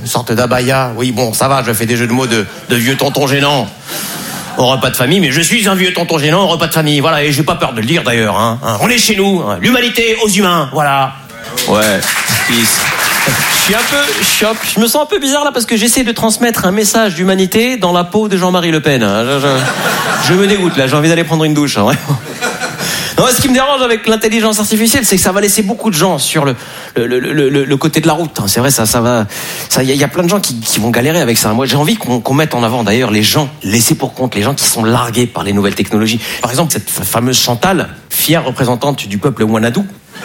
une sorte d'abaya. Oui, bon, ça va, je fais des jeux de mots de vieux tonton gênant au repas de famille, mais je suis un vieux tonton gênant au repas de famille. Voilà, et j'ai pas peur de le dire d'ailleurs. On est chez nous, l'humanité aux humains, voilà. Ouais, peace. Je me sens un peu bizarre là parce que j'essaie de transmettre un message d'humanité dans la peau de Jean-Marie Le Pen. Je me dégoûte là, j'ai envie d'aller prendre une douche. Hein, vraiment. Non, ce qui me dérange avec l'intelligence artificielle, c'est que ça va laisser beaucoup de gens sur le côté de la route. C'est vrai, ça va. Il y a plein de gens qui vont galérer avec ça. Moi, j'ai envie qu'on mette en avant d'ailleurs les gens laissés pour compte, les gens qui sont largués par les nouvelles technologies. Par exemple, cette fameuse Chantal, fière représentante du peuple Wanadou.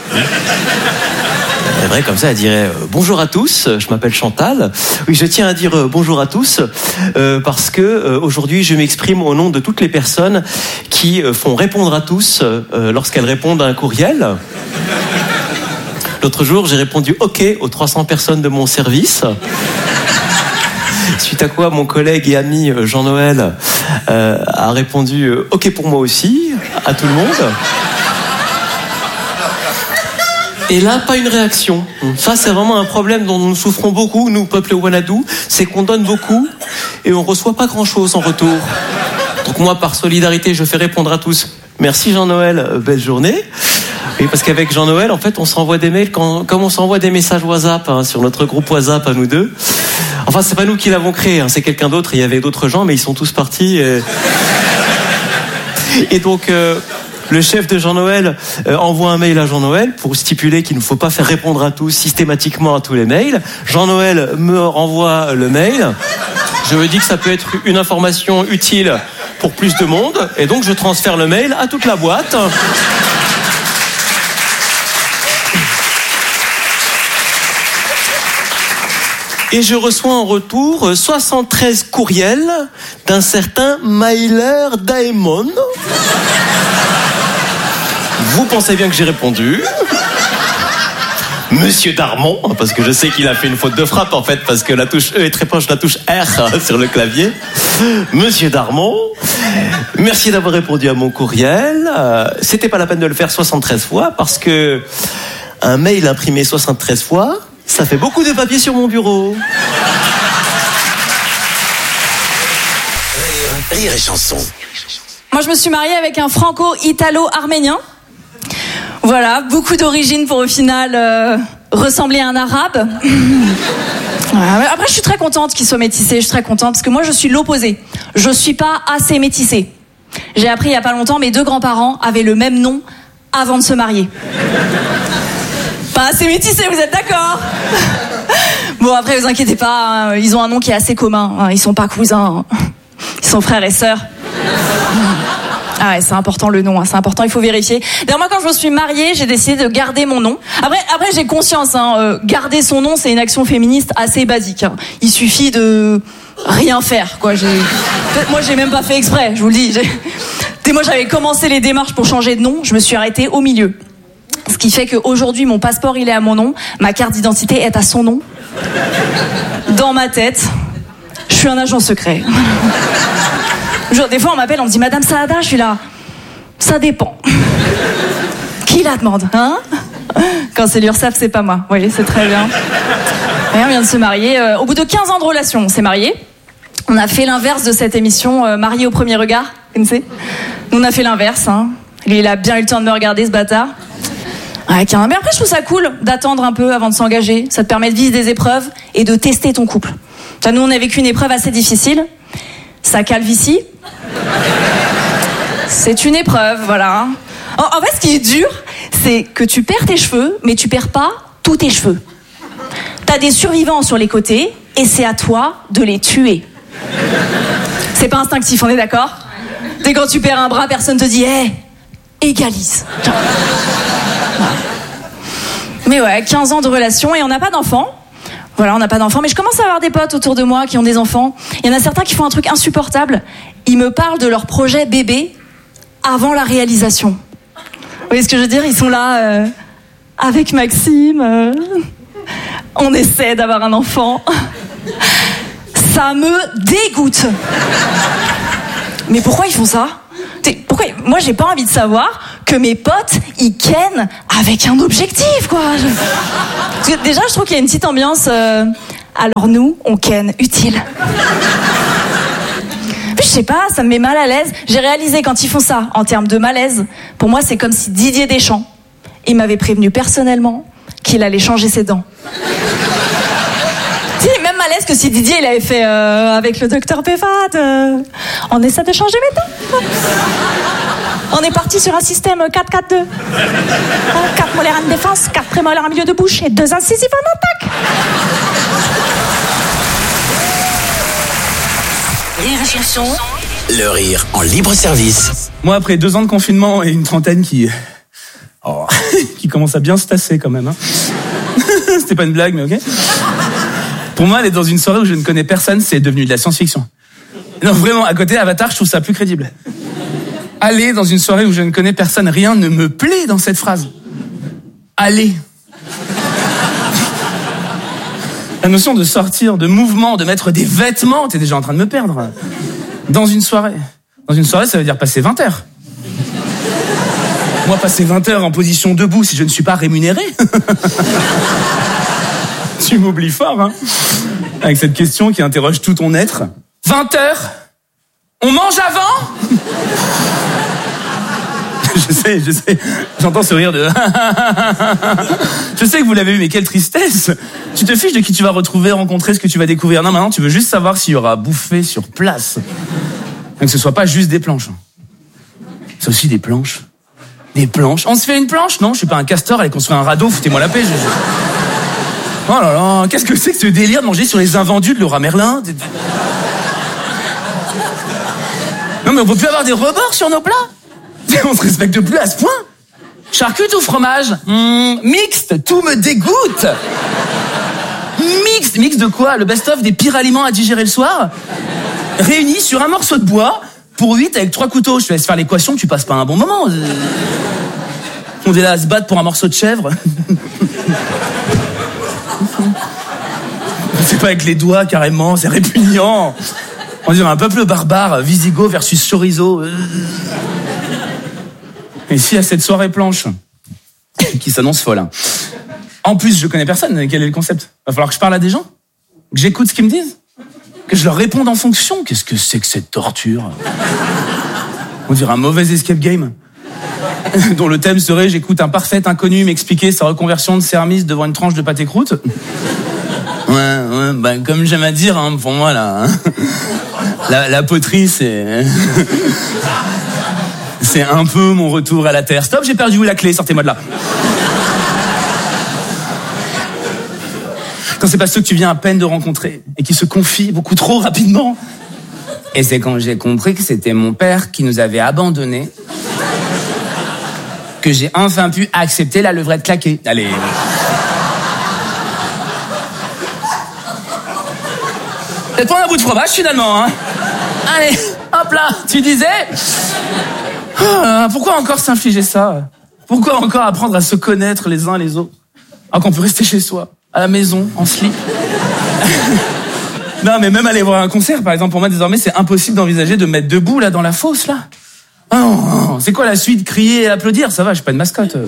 C'est vrai, comme ça, elle dirait bonjour à tous, je m'appelle Chantal. Oui, je tiens à dire bonjour à tous parce que aujourd'hui, je m'exprime au nom de toutes les personnes qui font répondre à tous lorsqu'elles répondent à un courriel. L'autre jour, j'ai répondu OK aux 300 personnes de mon service. Suite à quoi, mon collègue et ami Jean-Noël a répondu OK pour moi aussi, à tout le monde. Et là, pas une réaction. Ça, c'est vraiment un problème dont nous souffrons beaucoup, nous, peuple Wanadou. C'est qu'on donne beaucoup et on reçoit pas grand-chose en retour. Donc moi, par solidarité, je fais répondre à tous. Merci Jean-Noël, belle journée. Oui, parce qu'avec Jean-Noël, en fait, on s'envoie des mails comme on s'envoie des messages WhatsApp sur notre groupe WhatsApp à nous deux. Enfin, c'est pas nous qui l'avons créé, c'est quelqu'un d'autre. Il y avait d'autres gens, mais ils sont tous partis. Et donc... le chef de Jean-Noël envoie un mail à Jean-Noël pour stipuler qu'il ne faut pas faire répondre à tous systématiquement à tous les mails. Jean-Noël me renvoie le mail. Je me dis que ça peut être une information utile pour plus de monde. Et donc je transfère le mail à toute la boîte. Et je reçois en retour 73 courriels d'un certain Myler Daemon. Vous pensez bien que j'ai répondu. Monsieur Darmon, parce que je sais qu'il a fait une faute de frappe en fait, parce que la touche E est très proche de la touche R sur le clavier. Monsieur Darmon, merci d'avoir répondu à mon courriel. C'était pas la peine de le faire 73 fois, parce que un mail imprimé 73 fois, ça fait beaucoup de papier sur mon bureau. Rire et chanson. Moi, je me suis mariée avec un franco-italo-arménien. Voilà, beaucoup d'origines pour au final ressembler à un arabe. Après, je suis très contente qu'il soit métissé, je suis très contente parce que moi, je suis l'opposé. Je suis pas assez métissée. J'ai appris il y a pas longtemps, mes deux grands-parents avaient le même nom avant de se marier. Pas assez métissé, vous êtes d'accord? Bon, après, vous inquiétez pas, hein, ils ont un nom qui est assez commun. Hein, ils sont pas cousins, hein. Ils sont frères et sœurs. Ah ouais, c'est important le nom, hein, c'est important, il faut vérifier. D'ailleurs, moi, quand je me suis mariée, j'ai décidé de garder mon nom. Après j'ai conscience, garder son nom, c'est une action féministe assez basique. Hein. Il suffit de rien faire, quoi. Moi, j'ai même pas fait exprès, je vous le dis. Dès moi, j'avais commencé les démarches pour changer de nom, je me suis arrêtée au milieu. Ce qui fait qu'aujourd'hui, mon passeport, il est à mon nom, ma carte d'identité est à son nom. Dans ma tête, je suis un agent secret. Des fois, on m'appelle, on me dit « Madame Saada », je suis là. Ça dépend. Qui la demande, hein? Quand c'est l'URSSAF, c'est pas moi. Vous voyez, c'est très bien. Et on vient de se marier. Au bout de 15 ans de relation, on s'est mariés. On a fait l'inverse de cette émission Marié au premier regard. Vous connaissez? Nous, on a fait l'inverse. Hein. Lui, il a bien eu le temps de me regarder, ce bâtard. Ouais, mais après, je trouve ça cool d'attendre un peu avant de s'engager. Ça te permet de vivre des épreuves et de tester ton couple. Nous, on a vécu une épreuve assez difficile. Sa calvitie. C'est une épreuve, voilà. En fait, ce qui est dur, c'est que tu perds tes cheveux, mais tu perds pas tous tes cheveux. T'as des survivants sur les côtés, et c'est à toi de les tuer. C'est pas instinctif, on est d'accord? Dès quand tu perds un bras, personne te dit « égalise ». Mais ouais, 15 ans de relation, et on n'a pas d'enfants. Voilà, on n'a pas d'enfants, mais je commence à avoir des potes autour de moi qui ont des enfants. Il y en a certains qui font un truc insupportable. Ils me parlent de leur projet bébé avant la réalisation. Vous voyez ce que je veux dire? Ils sont là avec Maxime. On essaie d'avoir un enfant. Ça me dégoûte. Mais pourquoi ils font ça? Pourquoi? Moi, j'ai pas envie de savoir que mes potes, ils kennent avec un objectif, quoi. Parce que déjà, je trouve qu'il y a une petite ambiance Alors nous, on ken utile. Puis je sais pas, ça me met mal à l'aise. J'ai réalisé quand ils font ça, en termes de malaise, pour moi c'est comme si Didier Deschamps, il m'avait prévenu personnellement qu'il allait changer ses dents. Si, même malaise que si Didier il avait fait avec le docteur Péfat, on essaie de changer mes dents. On est parti sur un système 4-4-2. 4 molaires en défense, 4 prémolaires en milieu de bouche et 2 incisifs en attaque. Rire et chanson. Le rire en libre service. Moi, après 2 ans de confinement et une trentaine qui commence à bien se tasser quand même. Hein. C'était pas une blague, mais ok. Pour moi, aller dans une soirée où je ne connais personne, c'est devenu de la science-fiction. Non, vraiment, à côté Avatar, je trouve ça plus crédible. Aller dans une soirée où je ne connais personne, rien ne me plaît dans cette phrase. Aller. La notion de sortir, de mouvement, de mettre des vêtements, t'es déjà en train de me perdre. Dans une soirée. Dans une soirée, ça veut dire passer 20 heures. Moi, passer 20 heures en position debout si je ne suis pas rémunéré. Tu m'oublies fort, hein. Avec cette question qui interroge tout ton être. 20 heures? On mange avant? Je sais, j'entends ce rire de... Je sais que vous l'avez vu, mais quelle tristesse. Tu te fiches de qui tu vas retrouver, rencontrer, ce que tu vas découvrir. Non, maintenant, tu veux juste savoir s'il y aura à bouffer sur place. Et que ce soit pas juste des planches. C'est aussi des planches. Des planches. On se fait une planche? Non, je suis pas un castor, allez construire un radeau, foutez-moi la paix. Oh là là, qu'est-ce que c'est que ce délire de manger sur les invendus de Laura Merlin? Non mais on peut plus avoir des rebords sur nos plats. On se respecte plus à ce point. Charcute ou fromage? Mixte, tout me dégoûte. Mixte de quoi? Le best-of des pires aliments à digérer le soir? Réunis sur un morceau de bois, pour 8 avec 3 couteaux. Je te laisse faire l'équation, tu passes pas un bon moment. On est là à se battre pour un morceau de chèvre. C'est pas avec les doigts carrément, c'est répugnant. On dirait un peuple barbare, Visigoth versus chorizo. Et si à cette soirée planche, qui s'annonce folle, hein. En plus, je connais personne, quel est le concept? Va falloir que je parle à des gens, que j'écoute ce qu'ils me disent, que je leur réponde en fonction. Qu'est-ce que c'est que cette torture? On dirait un mauvais escape game, dont le thème serait: j'écoute un parfait inconnu m'expliquer sa reconversion de service devant une tranche de pâté croûte. Ouais, bah, comme j'aime à dire, hein, pour moi, là, hein, la poterie, c'est un peu mon retour à la terre. Stop, j'ai perdu la clé, sortez-moi de là. Quand c'est pas ceux que tu viens à peine de rencontrer et qui se confient beaucoup trop rapidement. Et c'est quand j'ai compris que c'était mon père qui nous avait abandonnés que j'ai enfin pu accepter la levrette claquée. Allez. Peut-être pas un bout de fromage finalement, hein. Allez, hop là, tu disais. Pourquoi encore s'infliger ça? Pourquoi encore apprendre à se connaître les uns les autres? Alors qu'on peut rester chez soi, à la maison, en slip. Non, mais même aller voir un concert, par exemple, pour moi désormais, c'est impossible d'envisager de me mettre debout là dans la fosse là. Oh, non. C'est quoi la suite? Crier et applaudir? Ça va, je suis pas une mascotte.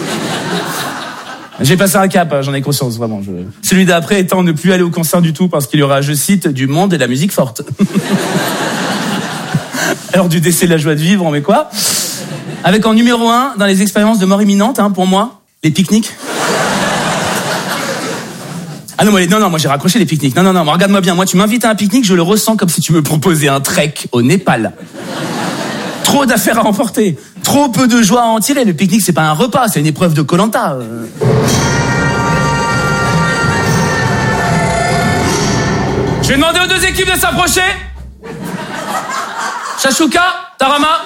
J'ai passé un cap, j'en ai conscience, vraiment. Celui d'après étant ne plus aller au concert du tout parce qu'il y aura, je cite, du monde et de la musique forte. Alors du décès de la joie de vivre, on met quoi? Avec en numéro 1, dans les expériences de mort imminente, hein, pour moi, les pique-niques. Ah non, moi j'ai raccroché les pique-niques. Non, moi, regarde-moi bien, moi tu m'invites à un pique-nique, je le ressens comme si tu me proposais un trek au Népal. Trop d'affaires à emporter, trop peu de joie à en tirer. Le pique-nique, c'est pas un repas, c'est une épreuve de Koh-Lanta. Je vais demander aux 2 équipes de s'approcher. Shashuka, Tarama.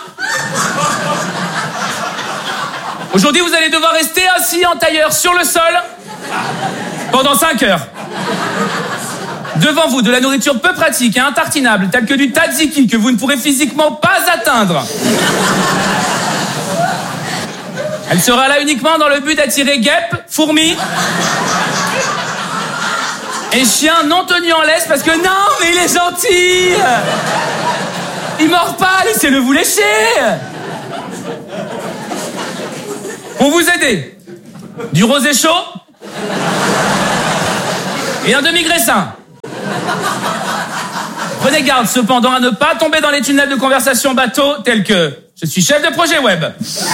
Aujourd'hui, vous allez devoir rester assis en tailleur sur le sol pendant 5 heures. Devant vous, de la nourriture peu pratique et intartinable, telle que du tzatziki que vous ne pourrez physiquement pas atteindre. Elle sera là uniquement dans le but d'attirer guêpes, fourmis et chiens non tenus en laisse parce que non, mais il est gentil. Il mord pas, laissez-le vous lécher. Pour vous aider, du rosé chaud et un demi-graissin. Prenez garde cependant à ne pas tomber dans les tunnels de conversation bateau tels que « Je suis chef de projet web ».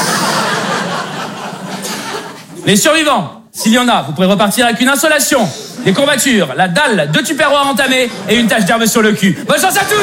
Les survivants, s'il y en a, vous pourrez repartir avec une insolation, des courbatures, la dalle, 2 tupperwares entamés et une tache d'herbe sur le cul. Bonne chance à tous!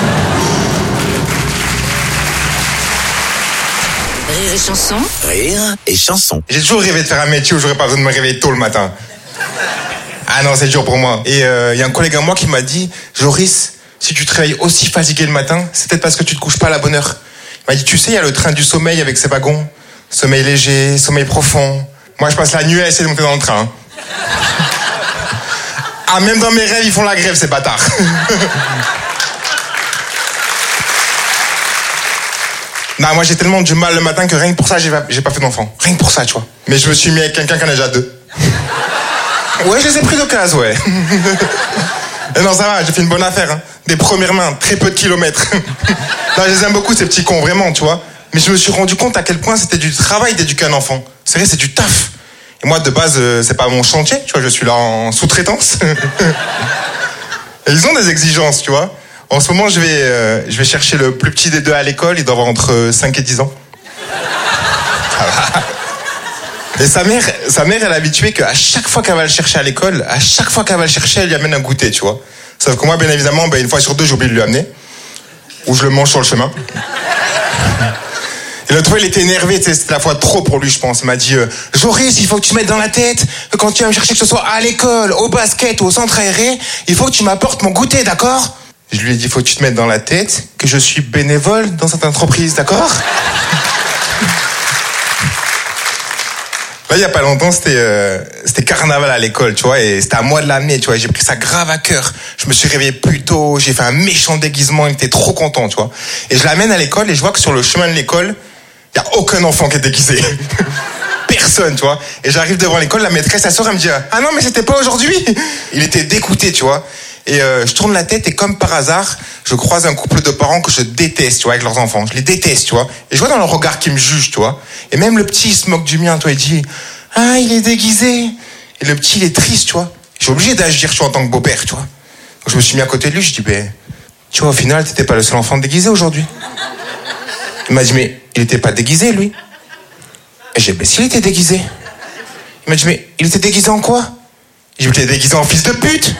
Rire et chanson. Rire et chanson. J'ai toujours rêvé de faire un métier où j'aurais pas besoin de me réveiller tôt le matin. Ah non, c'est dur pour moi. Et y a un collègue à moi qui m'a dit, Joris, si tu te réveilles aussi fatigué le matin, c'est peut-être parce que tu te couches pas à la bonne heure. Il m'a dit, tu sais, il y a le train du sommeil avec ses wagons. Sommeil léger, sommeil profond. Moi, je passe la nuit à essayer de monter dans le train. Ah, même dans mes rêves, ils font la grève, ces bâtards. Non, moi j'ai tellement du mal le matin que rien que pour ça, j'ai pas fait d'enfant. Rien que pour ça, tu vois. Mais je me suis mis avec quelqu'un qui en a déjà 2. Ouais, je les ai pris d'occasion, ouais. Et non, ça va, j'ai fait une bonne affaire. Hein. Des premières mains, très peu de kilomètres. Non, je les aime beaucoup, ces petits cons, vraiment, tu vois. Mais je me suis rendu compte à quel point c'était du travail d'éduquer un enfant. C'est vrai, c'est du taf. Et moi, de base, c'est pas mon chantier, tu vois, je suis là en sous-traitance. Et ils ont des exigences, tu vois. En ce moment, je vais chercher le plus petit des 2 à l'école. Il doit avoir entre 5 et 10 ans. Et sa mère, elle est habituée qu'à chaque fois qu'elle va le chercher à l'école, elle lui amène un goûter, tu vois. Sauf que moi, bien évidemment, une fois sur 2, j'oublie de lui amener. Ou je le mange sur le chemin. Et l'autre fois, il était énervé, c'était la fois trop pour lui, je pense. Il m'a dit, Joris, il faut que tu te mettes dans la tête que quand tu vas me chercher, que ce soit à l'école, au basket ou au centre aéré, il faut que tu m'apportes mon goûter, d'accord? Je lui ai dit, faut que tu te mettes dans la tête que je suis bénévole dans cette entreprise, d'accord? Là, il y a pas longtemps, c'était carnaval à l'école, tu vois, et c'était à moi de l'amener, tu vois. J'ai pris ça grave à cœur. Je me suis réveillé plus tôt, j'ai fait un méchant déguisement, il était trop content, tu vois. Et je l'amène à l'école et je vois que sur le chemin de l'école, il y a aucun enfant qui est déguisé. Personne, tu vois. Et j'arrive devant l'école, la maîtresse, elle sort, elle me dit, ah non, mais c'était pas aujourd'hui. Il était dégoûté, tu vois. Et je tourne la tête et comme par hasard, je croise un couple de parents que je déteste, tu vois, avec leurs enfants. Je les déteste, tu vois. Et je vois dans leur regard qu'ils me jugent, tu vois. Et même le petit, il se moque du mien, tu vois. Il dit, ah, il est déguisé. Et le petit, il est triste, tu vois. Je suis obligé d'agir, tu vois, en tant que beau-père, tu vois. Donc je me suis mis à côté de lui, je dis, tu vois, au final, t'étais pas le seul enfant déguisé aujourd'hui. Il m'a dit, mais il était pas déguisé, lui. Et j'ai dit, s'il était déguisé. Il m'a dit, mais il était déguisé en quoi? J'ai dit, il était déguisé en fils de pute.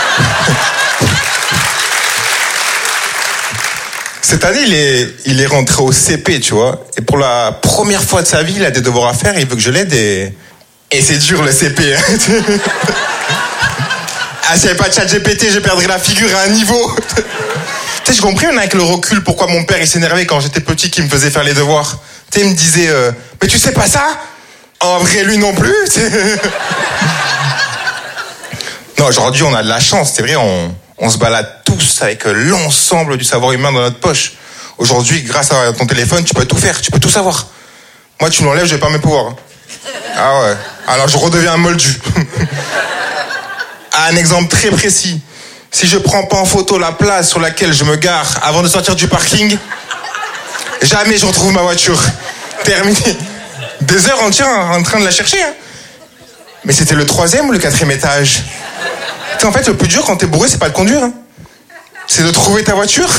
Cette année, il est rentré au CP, tu vois. Et pour la première fois de sa vie, il a des devoirs à faire, il veut que je l'aide et c'est dur le CP. Hein. Ah, s'il n'y avait pas de ChatGPT, je perdrais la figure à un niveau. Tu sais, j'ai compris, avec le recul, pourquoi mon père, il s'énervait quand j'étais petit, qu'il me faisait faire les devoirs. Tu sais, il me disait, mais tu sais pas ça? En vrai, lui non plus. Non, aujourd'hui, on a de la chance, c'est vrai, on se balade tous avec l'ensemble du savoir humain dans notre poche. Aujourd'hui, grâce à ton téléphone, tu peux tout faire, tu peux tout savoir. Moi, tu me l'enlèves, je vais pas mes pouvoirs. Ah ouais, alors je redeviens un moldu. Un exemple très précis. Si je prends pas en photo la place sur laquelle je me gare avant de sortir du parking, jamais je retrouve ma voiture. Terminé. Des heures entières en train de la chercher. Hein. Mais c'était le 3e ou le 4e étage. En fait, le plus dur quand t'es bourré, c'est pas de conduire. Hein. C'est de trouver ta voiture.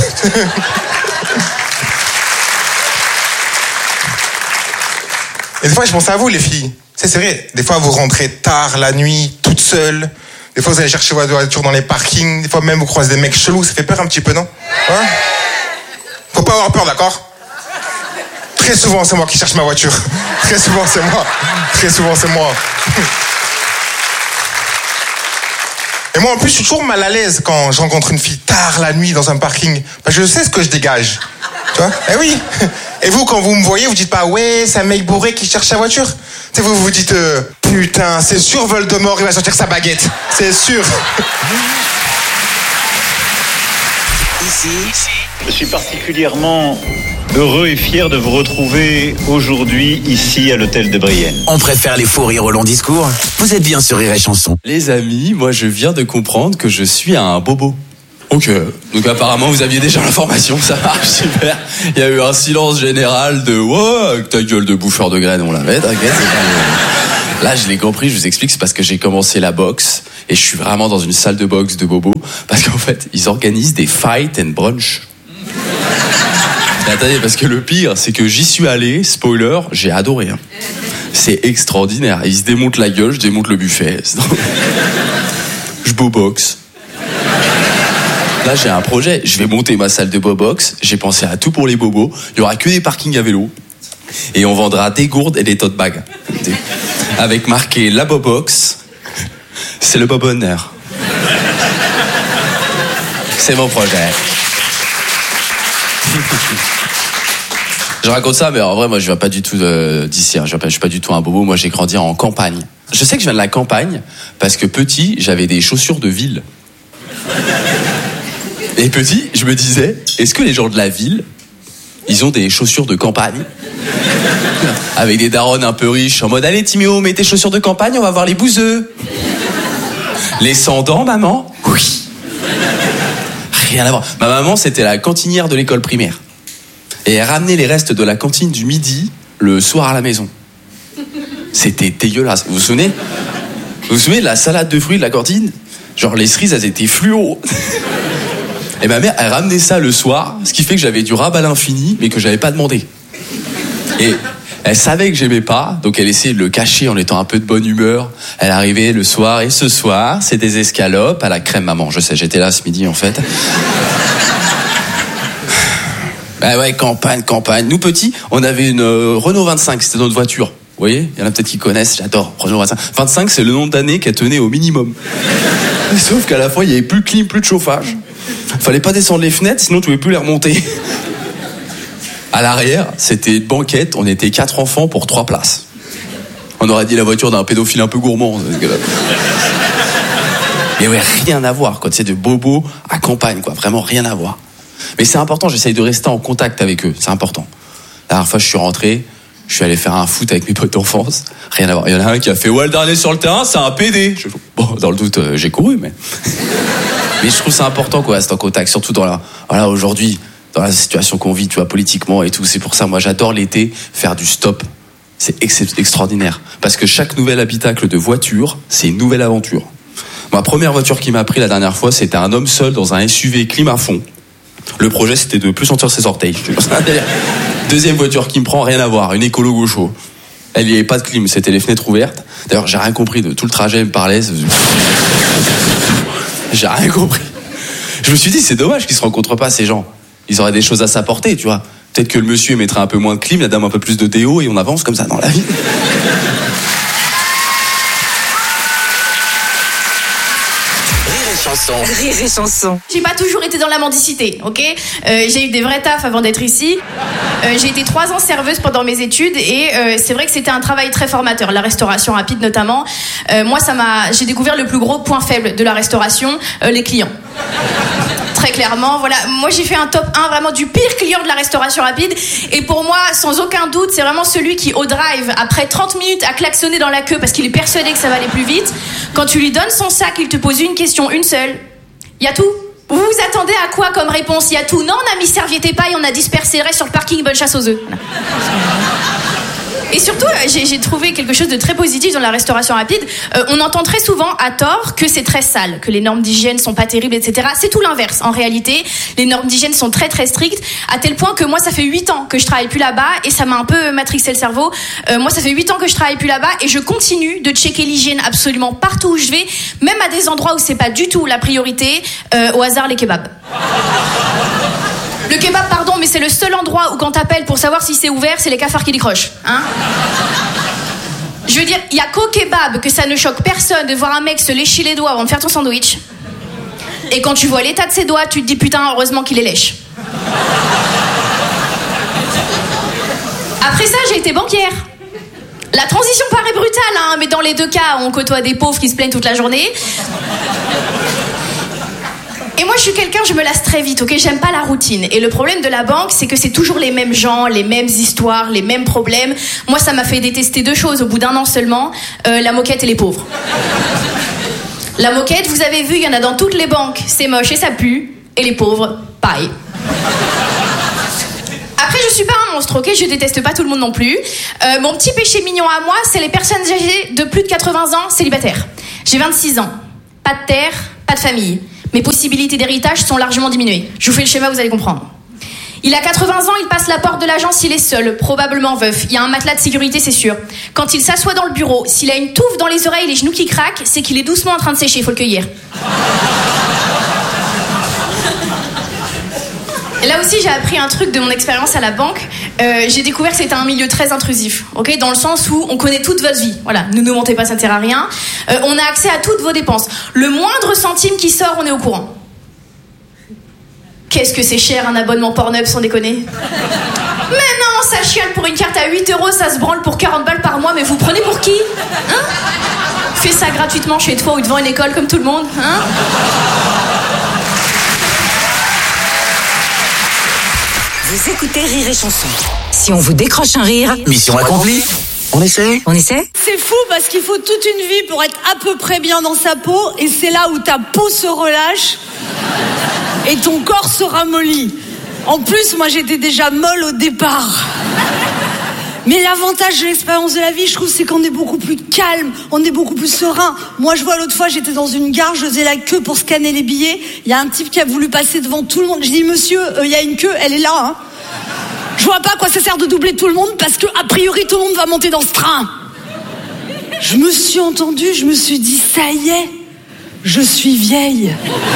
Et des fois, je pense à vous, les filles. C'est vrai, des fois, vous rentrez tard la nuit, toute seule. Des fois, vous allez chercher votre voiture dans les parkings. Des fois, même, vous croisez des mecs chelous. Ça fait peur un petit peu, non? Ouais. Faut pas avoir peur, d'accord? Très souvent, c'est moi qui cherche ma voiture. Très souvent, c'est moi. Très souvent, c'est moi. Et moi, en plus, je suis toujours mal à l'aise quand je rencontre une fille tard la nuit dans un parking. Parce que je sais ce que je dégage. Tu vois? Eh oui. Et vous, quand vous me voyez, vous dites pas, ouais, c'est un mec bourré qui cherche sa voiture. Tu sais, vous vous dites, putain, c'est sûr, Voldemort, il va sortir sa baguette. C'est sûr. Ici, je suis particulièrement heureux et fier de vous retrouver aujourd'hui ici à l'hôtel de Brienne. on préfère les faux rires au long discours. Vous êtes bien sur Rire et Chanson. Les amis, moi je viens de comprendre que je suis un bobo. Ok, donc apparemment vous aviez déjà l'information, ça marche, super. Il y a eu un silence général de « Ouais, avec ta gueule de bouffeur de graines, on l'avait, t'inquiète, c'est pas... » Là, je l'ai compris, je vous explique, c'est parce que j'ai commencé la boxe et je suis vraiment dans une salle de boxe de bobo parce qu'en fait, ils organisent des fight and brunch. Mais attendez, parce que le pire, c'est que j'y suis allé, spoiler, j'ai adoré. Hein. C'est extraordinaire. Ils se démontent la gueule, je démonte le buffet. Je boboxe. Là, j'ai un projet. Je vais monter ma salle de bobox. J'ai pensé à tout pour les bobos. Il y aura que des parkings à vélo. Et on vendra des gourdes et des tote bags. Avec marqué la bobox, c'est le bobonneur. C'est mon projet. Je raconte ça, mais en vrai, moi, je viens pas du tout d'ici. Je suis pas du tout un bobo. Moi, j'ai grandi en campagne. Je sais que je viens de la campagne parce que petit, j'avais des chaussures de ville. Et petit, je me disais, est-ce que les gens de la ville, ils ont des chaussures de campagne? Avec des darons un peu riches, en mode, allez Timéo, mets tes chaussures de campagne, on va voir les bouseux. Les sans-dents, maman? Oui. Rien à voir. Ma maman, c'était la cantinière de l'école primaire. Et elle ramenait les restes de la cantine du midi le soir à la maison. C'était dégueulasse. Vous vous souvenez de la salade de fruits de la cantine? Genre, les cerises, elles étaient fluo. Et ma mère, elle ramenait ça le soir, ce qui fait que j'avais du rab à l'infini, mais que j'avais pas demandé. Et elle savait que j'aimais pas, donc elle essayait de le cacher en étant un peu de bonne humeur. Elle arrivait le soir, et ce soir, c'est des escalopes à la crème maman. Je sais, j'étais là ce midi, en fait. Bah ouais, campagne. Nous, petits, on avait une Renault 25, c'était notre voiture. Vous voyez, il y en a peut-être qui connaissent, j'adore, Renault 25. 25, c'est le nombre d'années qu'elle tenait au minimum. Sauf qu'à la fois, il n'y avait plus de clim, plus de chauffage. Fallait pas descendre les fenêtres, sinon tu pouvais plus les remonter. À l'arrière, c'était une banquette, on était 4 enfants pour 3 places. On aurait dit la voiture d'un pédophile un peu gourmand. Mais ouais, rien à voir, quoi. C'est de bobo à campagne, quoi. Vraiment rien à voir. Mais c'est important, j'essaye de rester en contact avec eux, c'est important. La dernière fois, je suis rentré, je suis allé faire un foot avec mes potes d'enfance. Rien à voir. Il y en a un qui a fait, ouais, le dernier sur le terrain, c'est un PD. Bon, dans le doute, j'ai couru, mais je trouve ça important, quoi, rester en contact, surtout voilà, aujourd'hui, dans la situation qu'on vit, tu vois, politiquement et tout. C'est pour ça, moi, j'adore l'été, faire du stop. C'est extraordinaire. Parce que chaque nouvel habitacle de voiture, c'est une nouvelle aventure. Ma première voiture qui m'a pris la dernière fois, c'était un homme seul dans un SUV clim à fond. Le projet, c'était de plus sentir ses orteils. Deuxième voiture qui me prend, rien à voir, une écolo gaucho. Elle n'y avait pas de clim, c'était les fenêtres ouvertes. D'ailleurs, j'ai rien compris de tout le trajet, elle me parlait. J'ai rien compris. Je me suis dit, c'est dommage qu'ils se rencontrent pas, ces gens. Ils auraient des choses à s'apporter, tu vois. Peut-être que le monsieur mettrait un peu moins de clim, la dame un peu plus de déo, et on avance comme ça dans la vie. Rire et chanson. J'ai pas toujours été dans la mendicité, ok. J'ai eu des vrais tafs avant d'être ici. J'ai été 3 ans serveuse pendant mes études et c'est vrai que c'était un travail très formateur, la restauration rapide notamment. Moi, j'ai découvert le plus gros point faible de la restauration, les clients. Très clairement, voilà. Moi, j'ai fait un top 1 vraiment du pire client de la restauration rapide. Et pour moi, sans aucun doute, c'est vraiment celui qui, au drive, après 30 minutes, a klaxonné dans la queue parce qu'il est persuadé que ça va aller plus vite. Quand tu lui donnes son sac, il te pose une question, une seule. Il y a tout. Vous vous attendez à quoi comme réponse? Il y a tout. Non, on a mis serviette et paille, on a dispersé le reste sur le parking, bonne chasse aux œufs. Voilà. Et surtout, j'ai trouvé quelque chose de très positif dans la restauration rapide. On entend très souvent, à tort, que c'est très sale, que les normes d'hygiène sont pas terribles, etc. C'est tout l'inverse. En réalité, les normes d'hygiène sont très très strictes, à tel point que moi, ça fait 8 ans que je travaille plus là-bas, et ça m'a un peu matrixé le cerveau. Moi, ça fait 8 ans que je travaille plus là-bas, et je continue de checker l'hygiène absolument partout où je vais, même à des endroits où c'est pas du tout la priorité, au hasard les kebabs. Le kebab, pardon, mais c'est le seul endroit où quand t'appelles pour savoir si c'est ouvert, c'est les cafards qui décrochent, hein. Je veux dire, il y a qu'au kebab que ça ne choque personne de voir un mec se lécher les doigts avant de faire ton sandwich. Et quand tu vois l'état de ses doigts, tu te dis putain, heureusement qu'il les lèche. Après ça, j'ai été banquière. La transition paraît brutale, hein, mais dans les 2 cas, on côtoie des pauvres qui se plaignent toute la journée. Et moi, je suis quelqu'un, je me lasse très vite, ok? J'aime pas la routine. Et le problème de la banque, c'est que c'est toujours les mêmes gens, les mêmes histoires, les mêmes problèmes. Moi, ça m'a fait détester 2 choses au bout d'1 an seulement. La moquette et les pauvres. La moquette, vous avez vu, il y en a dans toutes les banques. C'est moche et ça pue. Et les pauvres, pareil. Après, je suis pas un monstre, ok, je déteste pas tout le monde non plus. Mon petit péché mignon à moi, c'est les personnes âgées de plus de 80 ans célibataires. J'ai 26 ans, pas de terre, pas de famille. Mes possibilités d'héritage sont largement diminuées. Je vous fais le schéma, vous allez comprendre. Il a 80 ans, il passe la porte de l'agence, il est seul, probablement veuf. Il y a un matelas de sécurité, c'est sûr. Quand il s'assoit dans le bureau, s'il a une touffe dans les oreilles et les genoux qui craquent, c'est qu'il est doucement en train de sécher, faut le cueillir. Et là aussi, j'ai appris un truc de mon expérience à la banque. J'ai découvert que c'était un milieu très intrusif, ok, dans le sens où on connaît toute votre vie. Voilà, ne nous mentez pas, ça ne sert à rien. On a accès à toutes vos dépenses. Le moindre centime qui sort, on est au courant. Qu'est-ce que c'est cher un abonnement Pornhub, sans déconner. Mais non, ça chiale pour une carte à 8 €, ça se branle pour 40 balles par mois, mais vous prenez pour qui, hein? Fais ça gratuitement chez toi ou devant une école comme tout le monde, hein? Vous écoutez Rire et Chanson. Si on vous décroche un rire, Mission accomplie. On essaie? C'est fou parce qu'il faut toute une vie pour être à peu près bien dans sa peau, et c'est là où ta peau se relâche et ton corps se ramollit. En plus, moi j'étais déjà molle au départ. Mais l'avantage de l'expérience de la vie, je trouve, c'est qu'on est beaucoup plus calme, on est beaucoup plus serein. Moi, je vois, l'autre fois, j'étais dans une gare, je faisais la queue pour scanner les billets. Il y a un type qui a voulu passer devant tout le monde. Je dis, monsieur, il y a une queue, elle est là, hein. Je vois pas à quoi ça sert de doubler tout le monde, parce que, a priori, tout le monde va monter dans ce train. Je me suis entendue, je me suis dit, ça y est, je suis vieille.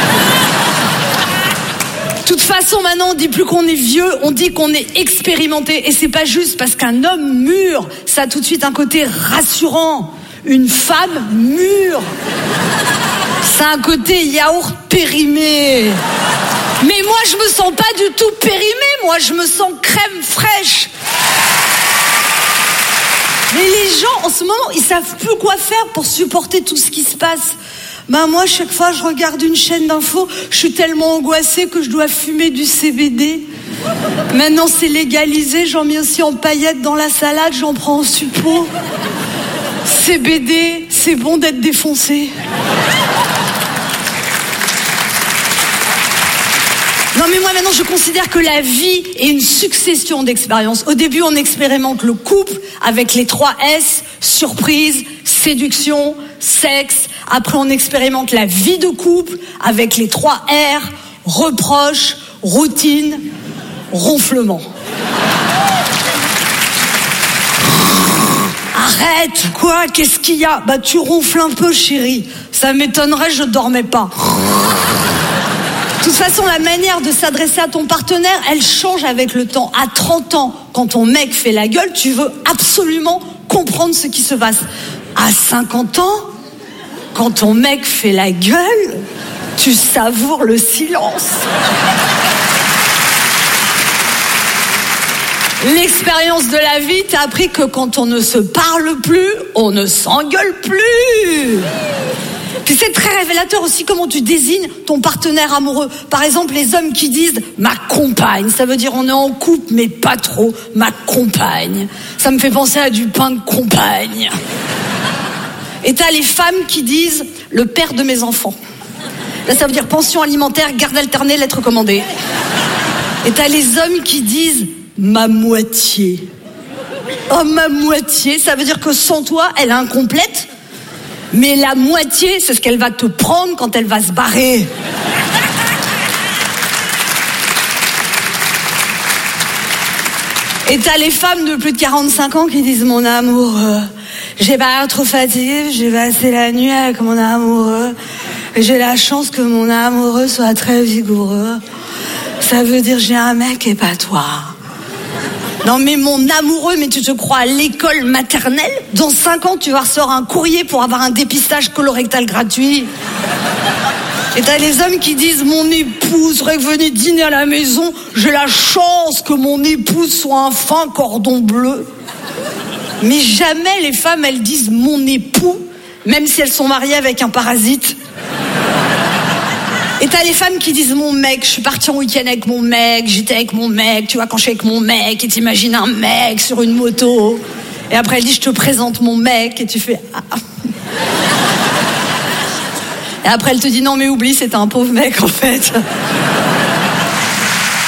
De toute façon, maintenant, on dit plus qu'on est vieux, on dit qu'on est expérimenté. Et c'est pas juste parce qu'un homme mûr, ça a tout de suite un côté rassurant. Une femme mûre, ça a un côté yaourt périmé. Mais moi, je me sens pas du tout périmée, moi, je me sens crème fraîche. Mais les gens, en ce moment, ils savent plus quoi faire pour supporter tout ce qui se passe. Ben moi, chaque fois je regarde une chaîne d'infos, je suis tellement angoissée que je dois fumer du CBD. Maintenant c'est légalisé, j'en mets aussi en paillettes dans la salade, j'en prends en suppôt. CBD, c'est bon d'être défoncé. Non mais moi maintenant je considère que la vie est une succession d'expériences. Au début on expérimente le couple avec les 3 S, surprise, séduction, sexe. Après on expérimente la vie de couple avec les 3 R, reproche, routine, ronflement. Arrête, quoi? Qu'est-ce qu'il y a? Bah tu ronfles un peu chérie. Ça m'étonnerait, je dormais pas. De toute façon, la manière de s'adresser à ton partenaire, elle change avec le temps. À 30 ans, quand ton mec fait la gueule, tu veux absolument comprendre ce qui se passe. À 50 ans, quand ton mec fait la gueule, tu savoures le silence. L'expérience de la vie t'a appris que quand on ne se parle plus, on ne s'engueule plus. Puis c'est très révélateur aussi comment tu désignes ton partenaire amoureux. Par exemple, les hommes qui disent « ma compagne », ça veut dire on est en couple mais pas trop, ma compagne. Ça me fait penser à du pain de compagne. Et t'as les femmes qui disent « le père de mes enfants ». Là, ça veut dire pension alimentaire, garde alternée, lettre commandée. Et t'as les hommes qui disent « ma moitié ». Oh, ma moitié, ça veut dire que sans toi, elle est incomplète. Mais la moitié, c'est ce qu'elle va te prendre quand elle va se barrer. Et t'as les femmes de plus de 45 ans qui disent « mon amour, j'ai pas l'air trop fatiguée, j'ai passé la nuit avec mon amoureux. J'ai la chance que mon amoureux soit très vigoureux. Ça veut dire j'ai un mec et pas toi. » Non mais mon amoureux, mais tu te crois à l'école maternelle? Dans 5 ans, tu vas recevoir un courrier pour avoir un dépistage colorectal gratuit. Et t'as les hommes qui disent « mon épouse serait venue dîner à la maison, j'ai la chance que mon épouse soit un fin cordon bleu. » Mais jamais les femmes, elles disent « mon époux », même si elles sont mariées avec un parasite. Et t'as les femmes qui disent « mon mec, je suis partie en week-end avec mon mec, j'étais avec mon mec, tu vois, quand je suis avec mon mec, et t'imagines un mec sur une moto. » Et après elle dit « je te présente mon mec » et tu fais « ah ». Et après elle te dit « non mais oublie, c'était un pauvre mec en fait ».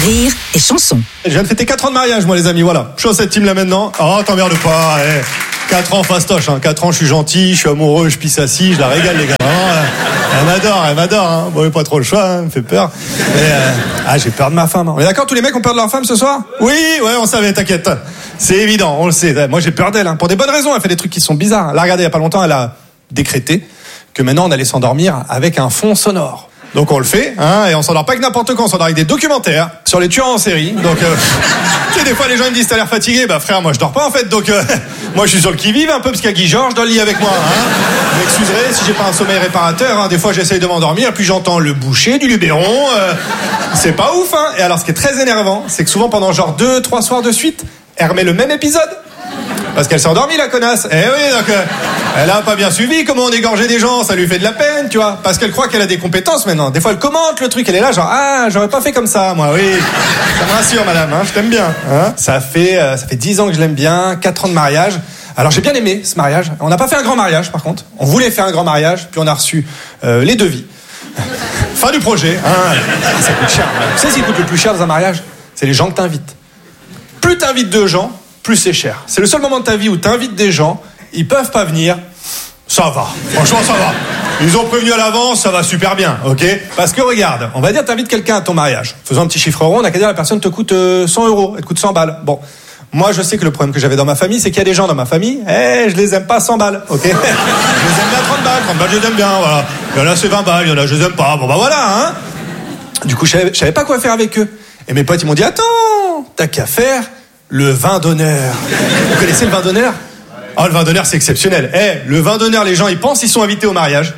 Rire et chanson. Je viens de fêter 4 ans de mariage, moi, les amis, voilà. Je suis dans cette team là maintenant. Oh, t'emmerdes pas, 4 ans fastoche, 4 ans, je suis gentil, je suis amoureux, je pisse assis, je la régale, les gars. Vraiment, elle m'adore, hein. Bon, pas trop le choix, hein, me fait peur. Mais, j'ai peur de ma femme. On est d'accord, tous les mecs ont peur de leur femme ce soir? Oui, ouais, on savait, t'inquiète. C'est évident, on le sait. Moi, j'ai peur d'elle, hein, pour des bonnes raisons. Elle fait des trucs qui sont bizarres. Là, regardez, il y a pas longtemps, elle a décrété que maintenant, on allait s'endormir avec un fond sonore. Donc on le fait, hein, et on s'endort pas avec n'importe quoi, on s'endort avec des documentaires sur les tueurs en série. Donc, tu sais, des fois les gens ils me disent t'as l'air fatigué, bah frère, moi je dors pas en fait, donc moi je suis sur le qui-vive un peu parce qu'il y a Guy Georges dans le lit avec moi. Hein. Vous m'excuserez si j'ai pas un sommeil réparateur, hein. Des fois j'essaye de m'endormir, puis j'entends le boucher du Luberon. C'est pas ouf, hein. Et alors ce qui est très énervant, c'est que souvent pendant genre 2-3 soirs de suite, elle remet le même épisode. Parce qu'elle s'est endormie, la connasse. Eh oui, donc elle a pas bien suivi comment on égorgeait des gens, ça lui fait de la peine, tu vois. Parce qu'elle croit qu'elle a des compétences maintenant. Des fois, elle commente le truc, elle est là genre, j'aurais pas fait comme ça, moi, oui. Ça me rassure, madame, hein, je t'aime bien. Hein. Ça fait 10 ans que je l'aime bien, 4 ans de mariage. Alors, j'ai bien aimé ce mariage. On n'a pas fait un grand mariage, par contre. On voulait faire un grand mariage, puis on a reçu les devis. Fin du projet. Hein. Ça coûte cher. Tu sais ce qui coûte le plus cher dans un mariage? C'est les gens que t'invites. Plus t'invites de gens, plus c'est cher. C'est le seul moment de ta vie où t'invites des gens, ils peuvent pas venir, ça va. Franchement, ça va. Ils ont prévenu à l'avance, ça va super bien, ok? Parce que regarde, on va dire t'invites quelqu'un à ton mariage. Faisons un petit chiffre rond, on a qu'à dire la personne te coûte 100 €, elle te coûte 100 balles. Bon, moi je sais que le problème que j'avais dans ma famille, c'est qu'il y a des gens dans ma famille, je les aime pas 100 balles, ok? Je les aime bien 30 balles, je les aime bien, voilà. Il y en a c'est 20 balles, il y en a je les aime pas, bon bah voilà, hein? Du coup, je savais pas quoi faire avec eux. Et mes potes, ils m'ont dit, attends, t'as qu'à faire le vin d'honneur. Vous connaissez le vin d'honneur? Oh, le vin d'honneur, c'est exceptionnel. Le vin d'honneur, les gens, ils pensent, ils sont invités au mariage.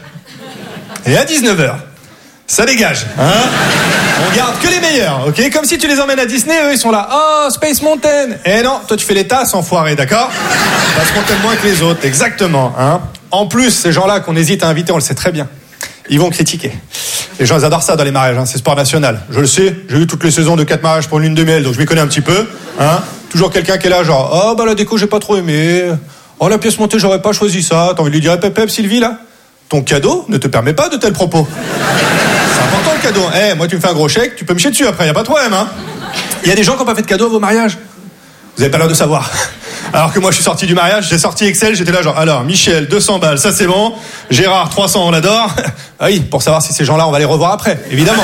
Et à 19h, ça dégage, hein? On garde que les meilleurs, ok? Comme si tu les emmènes à Disney, eux, ils sont là. Oh, Space Mountain. Non, toi, tu fais les tasses, enfoiré, d'accord? Parce qu'on t'aime moins que les autres, exactement, hein? En plus, ces gens-là qu'on hésite à inviter, on le sait très bien. Ils vont critiquer. Les gens, ils adorent ça dans les mariages, hein. C'est sport national. Je le sais, j'ai eu toutes les saisons de 4 mariages pour une lune de miel, donc je m'y connais un petit peu, hein. Toujours quelqu'un qui est là, genre, oh, bah, la déco, j'ai pas trop aimé. Oh, la pièce montée, j'aurais pas choisi ça. T'as envie de lui dire, pep, Sylvie, là? Ton cadeau ne te permet pas de tels propos. C'est important, le cadeau. Moi, tu me fais un gros chèque, tu peux me chier dessus après, y a pas de problème, hein. Il y a des gens qui n'ont pas fait de cadeau à vos mariages. Vous avez pas l'air de savoir. Alors que moi, je suis sorti du mariage, j'ai sorti Excel, j'étais là genre, alors, Michel, 200 balles, ça c'est bon. Gérard, 300, on l'adore. Ah oui, pour savoir si ces gens-là, on va les revoir après, évidemment.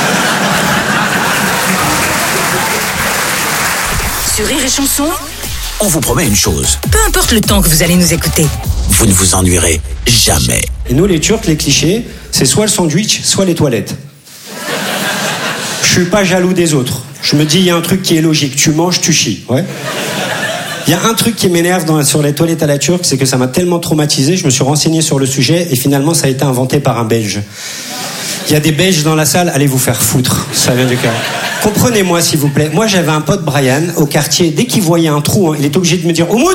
Sur Rire et Chanson, On vous promet une chose, peu importe le temps que vous allez nous écouter, vous ne vous ennuierez jamais. Et nous, les Turcs, les clichés, c'est soit le sandwich, soit les toilettes. Je suis pas jaloux des autres. Je me dis, il y a un truc qui est logique. Tu manges, tu chies. Ouais. Il y a un truc qui m'énerve sur les toilettes à la turque, c'est que ça m'a tellement traumatisé, je me suis renseigné sur le sujet et finalement ça a été inventé par un Belge. Il y a des Belges dans la salle, allez vous faire foutre, ça vient du cœur. Comprenez-moi s'il vous plaît, moi j'avais un pote Brian au quartier, dès qu'il voyait un trou, il est obligé de me dire « Oumout !»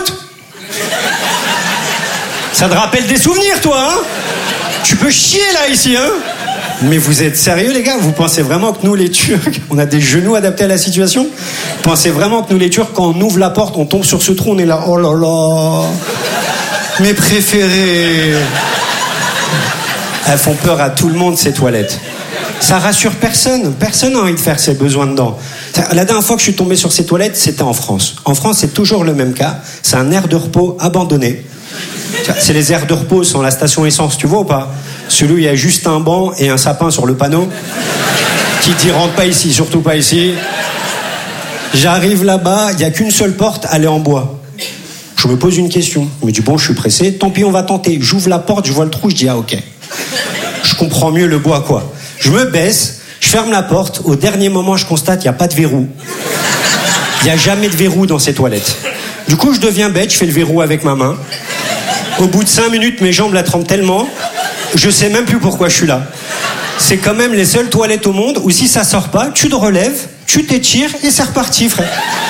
Ça te rappelle des souvenirs toi, hein? Tu peux chier là ici, hein? Mais vous êtes sérieux les gars? Vous pensez vraiment que nous les Turcs, on a des genoux adaptés à la situation? Vous pensez vraiment que nous les Turcs, quand on ouvre la porte, on tombe sur ce trou, on est là, oh là là, mes préférés. Elles font peur à tout le monde ces toilettes. Ça rassure personne, personne n'a envie de faire ses besoins dedans. La dernière fois que je suis tombé sur ces toilettes, c'était en France. En France, c'est toujours le même cas, c'est un aire de repos abandonné. C'est les aires de repos sur la station essence, tu vois ou pas? Celui où il y a juste un banc et un sapin sur le panneau qui dit rentre pas ici, surtout pas ici. J'arrive là-bas, il n'y a qu'une seule porte, elle est en bois. Je me pose une question. Je me dis bon, je suis pressé, tant pis, on va tenter. J'ouvre la porte, je vois le trou, je dis ah ok. Je comprends mieux le bois quoi. Je me baisse, je ferme la porte, au dernier moment je constate qu'il n'y a pas de verrou. Il n'y a jamais de verrou dans ces toilettes. Du coup je deviens bête, je fais le verrou avec ma main. Au bout de 5 minutes, mes jambes la trempent tellement, je sais même plus pourquoi je suis là. C'est quand même les seules toilettes au monde où si ça sort pas, tu te relèves, tu t'étires et c'est reparti, frère.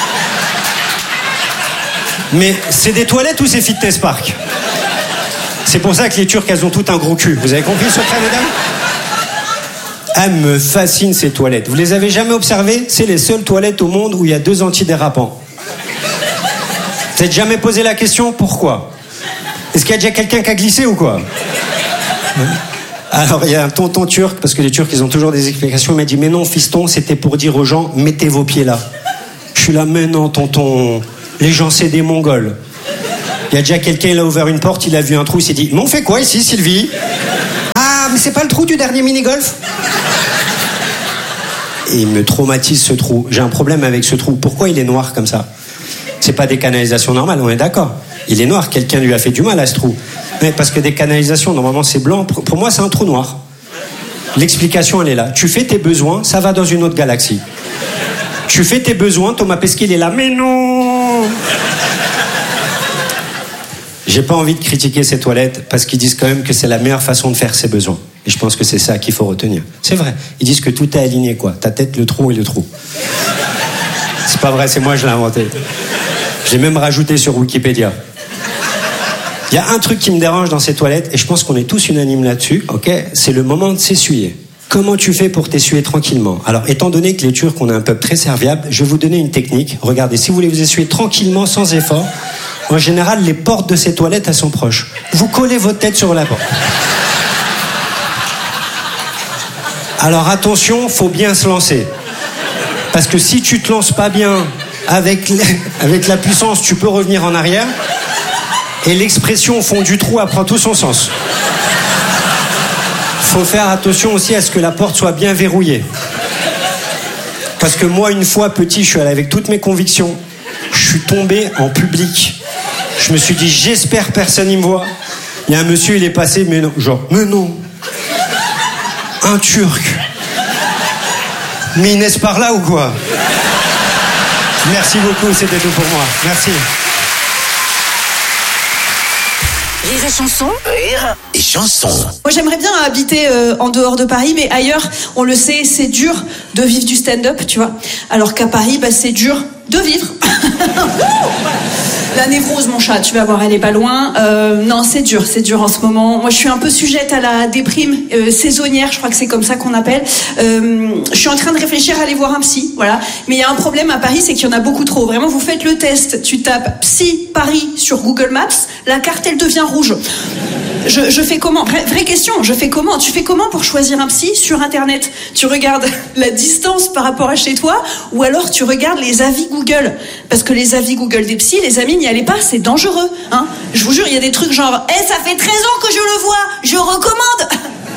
Mais c'est des toilettes ou c'est Fitness Park? C'est pour ça que les Turcs, elles ont tout un gros cul. Vous avez compris ce secret, mesdames? Elles me fascinent ces toilettes. Vous les avez jamais observées? C'est les seules toilettes au monde où il y a 2 antidérapants. Vous n'avez jamais posé la question pourquoi? Est-ce qu'il y a déjà quelqu'un qui a glissé ou quoi? Alors, il y a un tonton turc, parce que les Turcs, ils ont toujours des explications. Il m'a dit, mais non, fiston, c'était pour dire aux gens, mettez vos pieds là. Je suis là, mais non, tonton, les gens, c'est des Mongols. Il y a déjà quelqu'un, il a ouvert une porte, il a vu un trou, il s'est dit, mais on fait quoi ici, Sylvie? Ah, mais c'est pas le trou du dernier mini-golf? Et il me traumatise ce trou. J'ai un problème avec ce trou. Pourquoi il est noir comme ça? C'est pas des canalisations normales, on est d'accord. Il est noir, quelqu'un lui a fait du mal à ce trou. Mais parce que des canalisations, normalement c'est blanc. Pour moi, c'est un trou noir. L'explication, elle est là. Tu fais tes besoins, ça va dans une autre galaxie. Tu fais tes besoins, Thomas Pesquet, il est là. Mais non! J'ai pas envie de critiquer ces toilettes parce qu'ils disent quand même que c'est la meilleure façon de faire ses besoins. Et je pense que c'est ça qu'il faut retenir. C'est vrai. Ils disent que tout est aligné, quoi. Ta tête, le trou et le trou. C'est pas vrai, c'est moi, je l'ai inventé. J'ai même rajouté sur Wikipédia. Il y a un truc qui me dérange dans ces toilettes, et je pense qu'on est tous unanimes là-dessus, ok? C'est le moment de s'essuyer. Comment tu fais pour t'essuyer tranquillement? Alors, étant donné que les Turcs, on est un peuple très serviable, je vais vous donner une technique. Regardez, si vous voulez vous essuyer tranquillement, sans effort, en général, les portes de ces toilettes, elles sont proches. Vous collez votre tête sur la porte. Alors attention, faut bien se lancer. Parce que si tu te lances pas bien avec la puissance, tu peux revenir en arrière. Et l'expression au fond du trou apprend tout son sens. Faut faire attention aussi à ce que la porte soit bien verrouillée. Parce que moi, une fois petit, je suis allé avec toutes mes convictions. Je suis tombé en public. Je me suis dit, j'espère personne ne me voit. Il y a un monsieur, il est passé, mais non. Genre, mais non. Un Turc. Mais il naisse par là ou quoi? Merci beaucoup, c'était tout pour moi. Merci. Rire et chanson. Rire et chanson. Moi, j'aimerais bien habiter en dehors de Paris, mais ailleurs, on le sait, c'est dur de vivre du stand-up, tu vois. Alors qu'à Paris, bah, c'est dur de vivre. La névrose, mon chat, tu vas voir, elle est pas loin. Non, c'est dur en ce moment. Moi, je suis un peu sujette à la déprime saisonnière, je crois que c'est comme ça qu'on appelle. Je suis en train de réfléchir à aller voir un psy, voilà. Mais il y a un problème à Paris, c'est qu'il y en a beaucoup trop. Vraiment, vous faites le test, tu tapes psy Paris sur Google Maps, la carte, elle devient rouge. Je fais comment? Vraie question, je fais comment? Tu fais comment pour choisir un psy sur Internet? Tu regardes la distance par rapport à chez toi, ou alors tu regardes les avis Google? Parce que les avis Google des psys, les amis, n'y allez pas, c'est dangereux, hein. Je vous jure, il y a des trucs genre, ça fait 13 ans que je le vois, je recommande.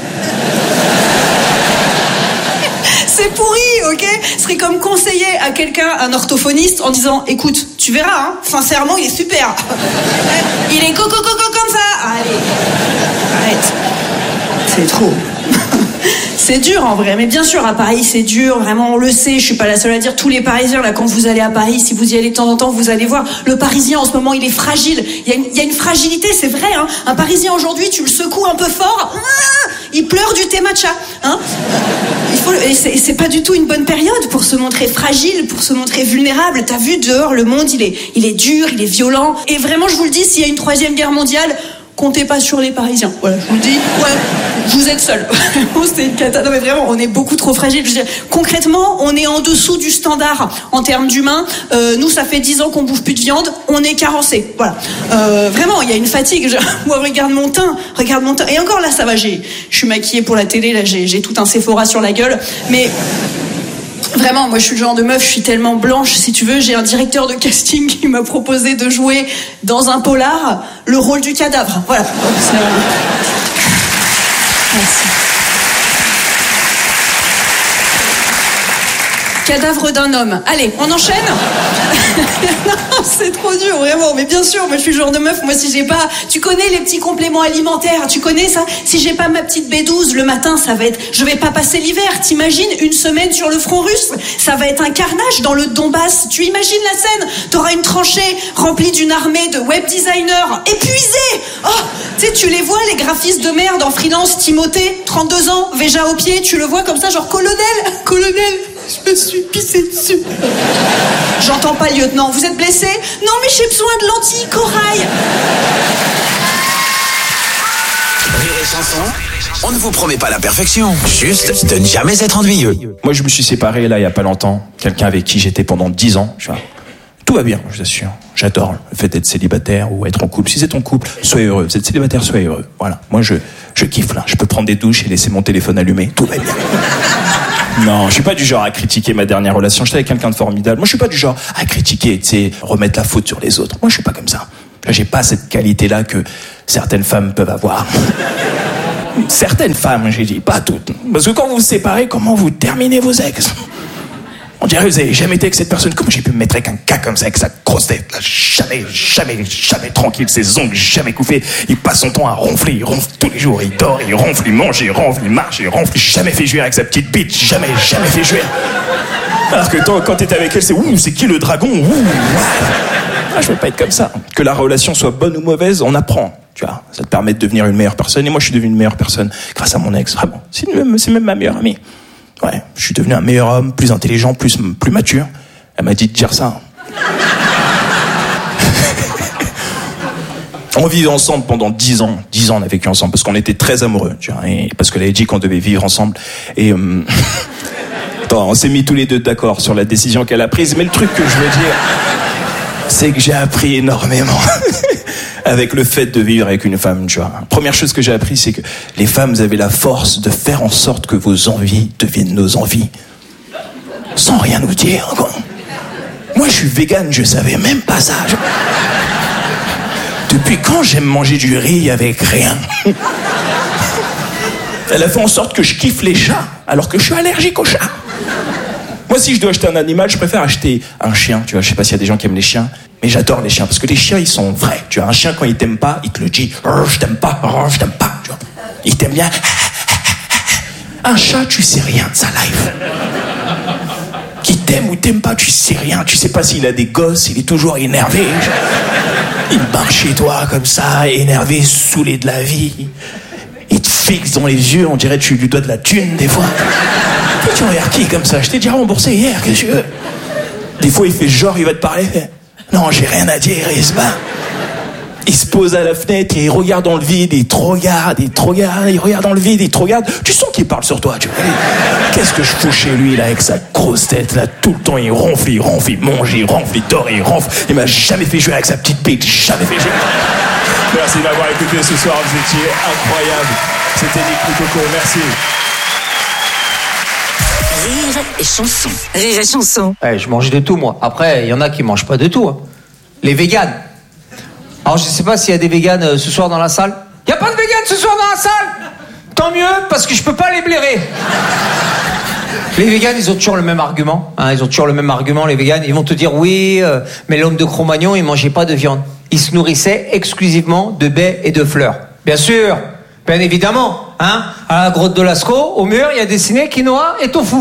C'est pourri, ok? Ce serait comme conseiller à quelqu'un, un orthophoniste, en disant, écoute, tu verras, hein, sincèrement, il est super. Il est coco comme ça. Allez, arrête. C'est trop. C'est dur en vrai, mais bien sûr à Paris c'est dur, vraiment on le sait, je suis pas la seule à dire, tous les Parisiens là quand vous allez à Paris, si vous y allez de temps en temps, vous allez voir, le Parisien en ce moment il est fragile, il y a une fragilité, c'est vrai, hein. Un Parisien aujourd'hui tu le secoues un peu fort, il pleure du thé matcha, hein. C'est pas du tout une bonne période pour se montrer fragile, pour se montrer vulnérable. T'as vu dehors le monde il est dur, il est violent, et vraiment je vous le dis, s'il y a une 3e guerre mondiale, comptez pas sur les Parisiens. Voilà, je vous le dis. Ouais, vous êtes seuls. C'est une cata. Non mais vraiment, on est beaucoup trop fragile. Je veux dire, concrètement, on est en dessous du standard en termes d'humains. Nous, ça fait 10 ans qu'on bouffe plus de viande. On est carencé. Voilà. Vraiment, il y a une fatigue. Moi, regarde mon teint. Et encore là, ça va. Je suis maquillée pour la télé. Là, j'ai tout un Sephora sur la gueule. Mais vraiment, moi je suis le genre de meuf, je suis tellement blanche, si tu veux, j'ai un directeur de casting qui m'a proposé de jouer dans un polar le rôle du cadavre. Voilà. Merci. Cadavre d'un homme. Allez, on enchaîne. Non, c'est trop dur, vraiment. Mais bien sûr, moi je suis le genre de meuf, moi si j'ai pas... Tu connais les petits compléments alimentaires, tu connais ça? Si j'ai pas ma petite B12 le matin, ça va être... Je vais pas passer l'hiver, t'imagines une semaine sur le front russe? Ça va être un carnage dans le Donbass. Tu imagines la scène? T'auras une tranchée remplie d'une armée de web designers épuisés. Oh, tu sais, tu les vois, les graphistes de merde en freelance, Timothée, 32 ans, Véja au pied, tu le vois comme ça, genre colonel, je me suis pissé dessus. J'entends pas, lieutenant. Vous êtes blessé? Non, mais j'ai besoin de lentilles, corail. Rire et chanson, on ne vous promet pas la perfection, juste de ne jamais être ennuyeux. Moi, je me suis séparé, là, il y a pas longtemps. Quelqu'un avec qui j'étais pendant 10 ans, tu vois. Tout va bien, je vous assure. J'adore le fait d'être célibataire ou être en couple. Si vous êtes en couple, soyez heureux. Vous êtes célibataire, soyez heureux. Voilà. Moi, je kiffe là. Je peux prendre des douches et laisser mon téléphone allumé. Tout va bien. Non, je suis pas du genre à critiquer ma dernière relation. J'étais avec quelqu'un de formidable. Moi, je suis pas du genre à critiquer, tu sais, remettre la faute sur les autres. Moi, je suis pas comme ça. J'ai pas cette qualité-là que certaines femmes peuvent avoir. Certaines femmes, j'ai dit, pas toutes. Parce que quand vous vous séparez, comment vous terminez vos ex? On dirait que vous avez jamais été avec cette personne. Comment j'ai pu me mettre avec un gars comme ça, avec sa grosse tête là, jamais tranquille, ses ongles jamais couffés. Il passe son temps à ronfler, il ronfle tous les jours, il dort, il ronfle, il mange, il ronfle, il marche, il ronfle. Jamais fait jouer avec sa petite bite, jamais fait jouer. Alors que quand t'es avec elle, c'est qui le dragon? Ah, je veux pas être comme ça. Que la relation soit bonne ou mauvaise, on apprend. Tu vois, ça te permet de devenir une meilleure personne. Et moi, je suis devenu une meilleure personne grâce à mon ex. Vraiment, c'est même ma meilleure amie. Ouais, je suis devenu un meilleur homme, plus intelligent, plus mature. Elle m'a dit de dire ça. On vivait ensemble pendant 10 ans. 10 ans, on a vécu ensemble parce qu'on était très amoureux, tu vois, et parce qu'elle avait dit qu'on devait vivre ensemble. Et attends, on s'est mis tous les deux d'accord sur la décision qu'elle a prise. Mais le truc que je veux dire, c'est que j'ai appris énormément avec le fait de vivre avec une femme, tu vois. Première chose que j'ai appris, c'est que les femmes avaient la force de faire en sorte que vos envies deviennent nos envies. Sans rien nous dire, quoi. Moi, je suis végane, je savais même pas ça. Depuis quand j'aime manger du riz avec rien? Elle a fait en sorte que je kiffe les chats, alors que je suis allergique aux chats. Moi, si je dois acheter un animal, je préfère acheter un chien, tu vois. Je sais pas s'il y a des gens qui aiment les chiens, mais j'adore les chiens, parce que les chiens, ils sont vrais. Tu vois, un chien, quand il t'aime pas, il te le dit. Je t'aime pas, tu vois. Il t'aime bien. Un chat, tu sais rien de sa life. Qui t'aime ou t'aime pas, tu sais rien. Tu sais pas s'il a des gosses, il est toujours énervé. Il marche chez toi comme ça, énervé, saoulé de la vie. Il te fixe dans les yeux, on dirait que tu lui dois de la thune, des fois. Tu regardes qui comme ça? Je t'ai déjà remboursé hier, qu'est-ce que tu veux? Des fois, il fait genre, il va te parler. Non, j'ai rien à dire, il se bat. Il se pose à la fenêtre et il regarde dans le vide, il te regarde, il regarde dans le vide, il te regarde. Tu sens qu'il parle sur toi, tu vois. Qu'est-ce que je fous chez lui, là, avec sa grosse tête, là, tout le temps, il ronfle, il mange, il ronfle, il dort, il ronfle. Il m'a jamais fait jouer avec sa petite bite, jamais fait jouer. Merci d'avoir écouté ce soir, vous étiez incroyable. C'était Nick Coco, merci. Rire et chanson. Rire et chanson. Ouais, je mange de tout, moi. Après, il y en a qui mangent pas de tout. Hein. Les véganes. Alors, je sais pas s'il y a des véganes ce soir dans la salle. Il y a pas de véganes ce soir dans la salle? Tant mieux, parce que je peux pas les blairer. Les véganes, ils ont toujours le même argument. Hein, ils ont toujours le même argument, les véganes. Ils vont te dire, oui, mais l'homme de Cro-Magnon, il mangeait pas de viande. Il se nourrissait exclusivement de baies et de fleurs. Bien sûr, bien évidemment. Hein, à la grotte de Lascaux, au mur, il y a dessiné quinoa et tofu.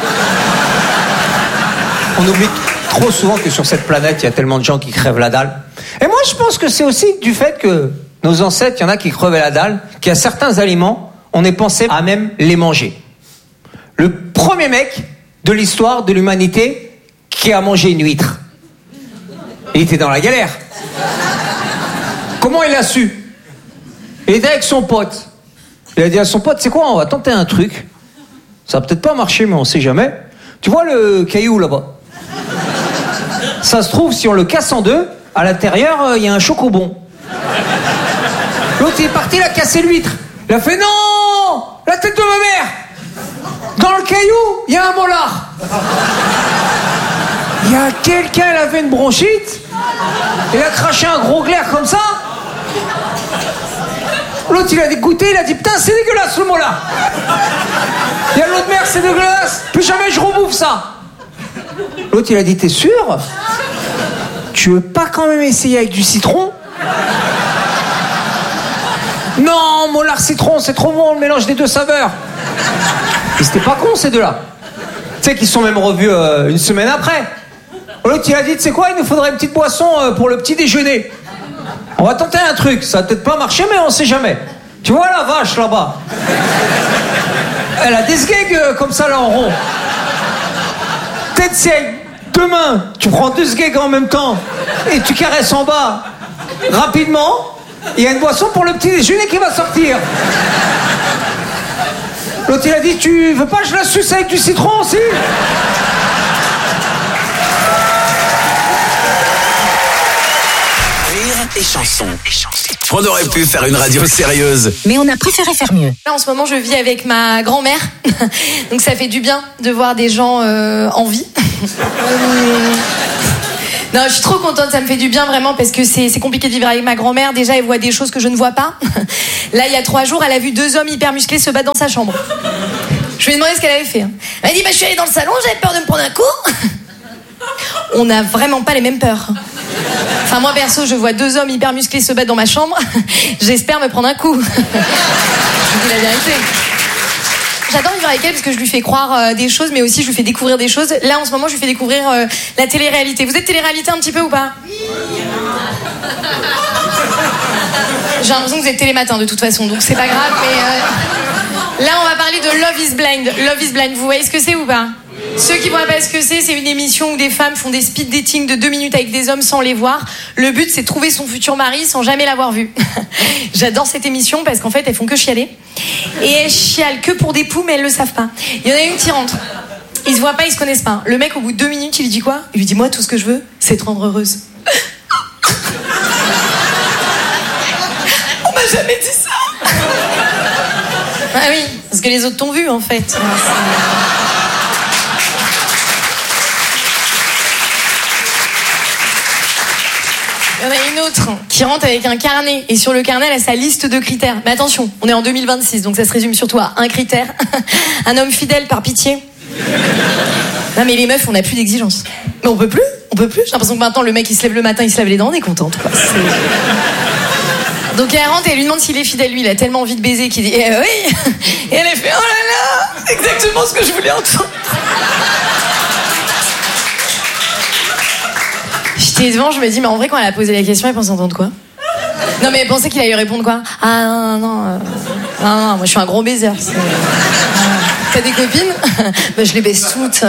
On oublie trop souvent que sur cette planète, il y a tellement de gens qui crèvent la dalle. Et moi, je pense que c'est aussi du fait que nos ancêtres, il y en a qui crevaient la dalle, qu'il y a certains aliments, on est pensé à même les manger. Le premier mec de l'histoire de l'humanité qui a mangé une huître, il était dans la galère. Comment il a su? Il était avec son pote. Il a dit à son pote, c'est quoi, on va tenter un truc. Ça va peut-être pas marcher, mais on sait jamais. Tu vois le caillou là-bas? Ça se trouve, si on le casse en deux, à l'intérieur, il y a un chocobon. L'autre, il est parti, il a cassé l'huître. Il a fait, non! La tête de ma mère! Dans le caillou, il y a un molar. Il y a quelqu'un, il avait une bronchite. Il a craché un gros glaire comme ça. L'autre, il a dégoûté, il a dit, putain, c'est dégueulasse le molar. Il y a l'autre mère, c'est dégueulasse. Plus jamais je rebouffe ça. L'autre, il a dit, t'es sûr? Tu veux pas quand même essayer avec du citron? Non, molar citron, c'est trop bon, le mélange des deux saveurs. Et c'était pas con, ces deux-là. Tu sais qu'ils se sont même revus une semaine après. L'autre, il a dit, tu sais quoi, il nous faudrait une petite boisson pour le petit déjeuner. On va tenter un truc, ça va peut-être pas marcher, mais on sait jamais. Tu vois la vache là-bas? Elle a des sgegs comme ça là en rond. Peut-être si avec deux mains, tu prends deux sgegs en même temps et tu caresses en bas rapidement, il y a une boisson pour le petit déjeuner qui va sortir. L'autre il a dit, tu veux pas que je la suce avec du citron aussi? et Chanson. On aurait pu faire une radio sérieuse. Mais on a préféré faire mieux. Là, en ce moment, je vis avec ma grand-mère. Donc ça fait du bien de voir des gens en vie. Non, je suis trop contente, ça me fait du bien vraiment parce que c'est compliqué de vivre avec ma grand-mère. Déjà, elle voit des choses que je ne vois pas. Là, il y a 3 jours, elle a vu 2 hommes hyper musclés se battre dans sa chambre. Je lui ai demandé ce qu'elle avait fait. Elle m'a dit, je suis allée dans le salon, j'avais peur de me prendre un coup. On n'a vraiment pas les mêmes peurs. Enfin, moi, perso, je vois 2 hommes hyper musclés se battre dans ma chambre. J'espère me prendre un coup. Je vous dis la vérité. J'adore vivre avec elle parce que je lui fais croire des choses, mais aussi je lui fais découvrir des choses. Là, en ce moment, je lui fais découvrir la télé-réalité. Vous êtes télé-réalité un petit peu ou pas? J'ai l'impression que vous êtes télématin de toute façon, donc c'est pas grave, mais... Là, on va parler de Love is Blind. Love is Blind, vous voyez ce que c'est ou pas? Ceux qui ne voient pas ce que c'est une émission où des femmes font des speed dating de 2 minutes avec des hommes sans les voir. Le but, c'est de trouver son futur mari sans jamais l'avoir vu. J'adore cette émission parce qu'en fait, elles font que chialer. Et elles chialent que pour des poux, mais elles le savent pas. Il y en a une qui rentre. Ils se voient pas, ils se connaissent pas. Le mec, au bout de 2 minutes, il lui dit quoi? Il lui dit, moi, tout ce que je veux, c'est te rendre heureuse. On m'a jamais dit ça. Ah oui, parce que les autres t'ont vu, en fait. Il y en a une autre qui rentre avec un carnet et sur le carnet elle a sa liste de critères. Mais attention, on est en 2026 donc ça se résume surtout à un critère. Un homme fidèle par pitié. Non mais les meufs on n'a plus d'exigence. Mais on peut plus. J'ai l'impression que maintenant le mec il se lève le matin, il se lave les dents, on est contente quoi. Donc elle rentre et elle lui demande s'il est fidèle. Lui il a tellement envie de baiser qu'il dit oui. Et elle fait oh là là, c'est exactement ce que je voulais entendre. J'étais devant, je me dis, mais en vrai, quand elle a posé la question, elle pensait entendre quoi? Non, mais elle pensait qu'il allait répondre quoi? Ah non, moi je suis un gros baiser. T'as des copines? Bah, je les baise toutes.